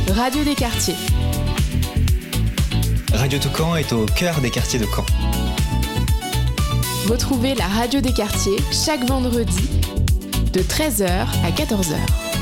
Radio des quartiers. Radio Toucan est au cœur des quartiers de Caen. Retrouvez la radio des quartiers chaque vendredi de 13h à 14h.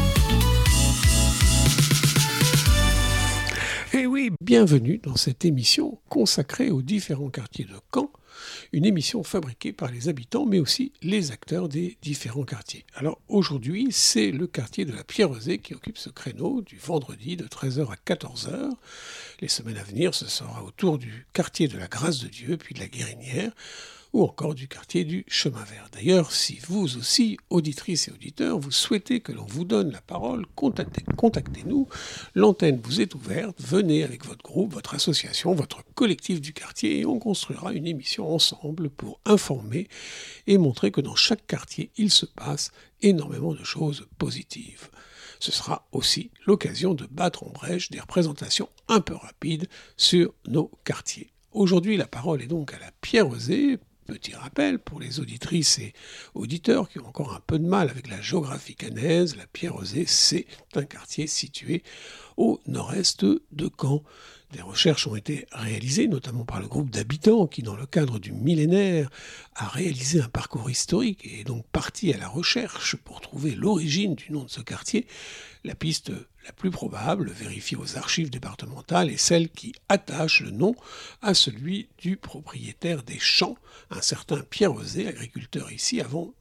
Et oui, bienvenue dans cette émission consacrée aux différents quartiers de Caen. Une émission fabriquée par les habitants, mais aussi les acteurs des différents quartiers. Alors aujourd'hui, c'est le quartier de la Pierrezée qui occupe ce créneau du vendredi de 13h à 14h. Les semaines à venir, ce sera autour du quartier de la Grâce de Dieu, puis de la Guérinière, ou encore du quartier du Chemin Vert. D'ailleurs, si vous aussi, auditrices et auditeurs, vous souhaitez que l'on vous donne la parole, contactez-nous. L'antenne vous est ouverte. Venez avec votre groupe, votre association, votre collectif du quartier et on construira une émission ensemble pour informer et montrer que dans chaque quartier, il se passe énormément de choses positives. Ce sera aussi l'occasion de battre en brèche des représentations un peu rapides sur nos quartiers. Aujourd'hui, la parole est donc à la Pierrezée. Petit rappel pour les auditrices et auditeurs qui ont encore un peu de mal avec la géographie caennaise, la Pierrezée, c'est un quartier situé au nord-est de Caen. Des recherches ont été réalisées, notamment par le groupe d'habitants qui, dans le cadre du millénaire, a réalisé un parcours historique et est donc parti à la recherche pour trouver l'origine du nom de ce quartier. La piste la plus probable, vérifiée aux archives départementales, est celle qui attache le nom à celui du propriétaire des champs, un certain Pierrezée, agriculteur ici avant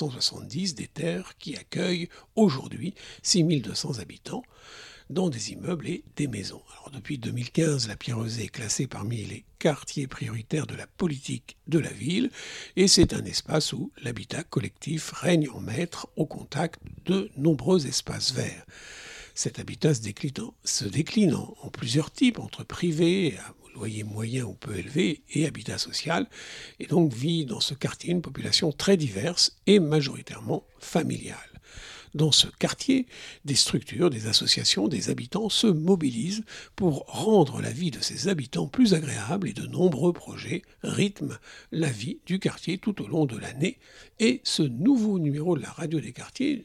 1970, des terres qui accueillent aujourd'hui 6200 habitants, dans des immeubles et des maisons. Alors depuis 2015, la Pierrezée est classée parmi les quartiers prioritaires de la politique de la ville et c'est un espace où l'habitat collectif règne en maître au contact de nombreux espaces verts. Cet habitat se décline en plusieurs types, entre privé, à loyer moyen ou peu élevé, et habitat social, et donc vit dans ce quartier une population très diverse et majoritairement familiale. Dans ce quartier, des structures, des associations, des habitants se mobilisent pour rendre la vie de ces habitants plus agréable et de nombreux projets rythment la vie du quartier tout au long de l'année. Et ce nouveau numéro de la Radio des quartiers,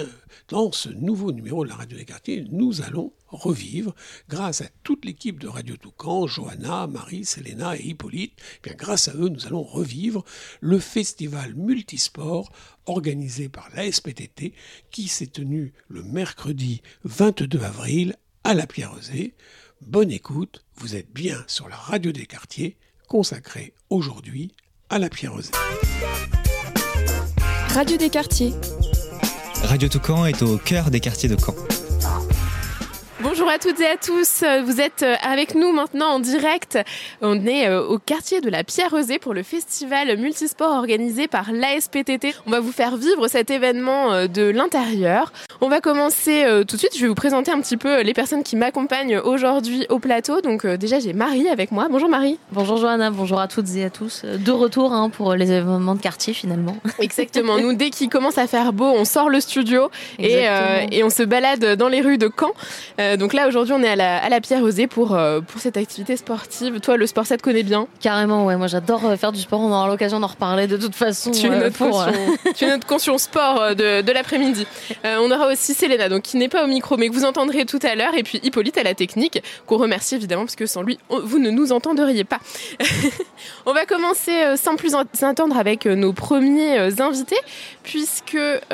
dans ce nouveau numéro de la Radio des quartiers, nous allons revivre, grâce à toute l'équipe de Radio Toucan, Johanna, Marie, Selena et Hippolyte, grâce à eux, nous allons revivre le festival multisport organisé par l'ASPTT qui s'est tenu le mercredi 22 avril à la Pierrezée. Bonne écoute, vous êtes bien sur la Radio des quartiers, consacrée aujourd'hui à la Pierrezée. Radio des quartiers. Radio Toucan est au cœur des quartiers de Caen. Bonjour à toutes et à tous, vous êtes avec nous maintenant en direct. On est au quartier de la Pierrezée pour le festival multisport organisé par l'ASPTT. On va vous faire vivre cet événement de l'intérieur. On va commencer tout de suite, je vais vous présenter un petit peu les personnes qui m'accompagnent aujourd'hui au plateau. Donc déjà j'ai Marie avec moi. Bonjour Marie. Bonjour Johanna, bonjour à toutes et à tous. De retour pour les événements de quartier finalement. Exactement, nous dès qu'il commence à faire beau, on sort le studio et on se balade dans les rues de Caen. Donc là aujourd'hui on est à la Pierrezée pour cette activité sportive. Toi le sport ça te connaît bien? Carrément ouais, moi j'adore faire du sport, on aura l'occasion d'en reparler de toute façon. Tu es notre conscience sport de l'après-midi. On aura aussi Selena donc, qui n'est pas au micro mais que vous entendrez tout à l'heure et puis Hippolyte à la technique qu'on remercie évidemment parce que sans lui vous ne nous entendriez pas. On va commencer sans plus attendre avec nos premiers invités puisque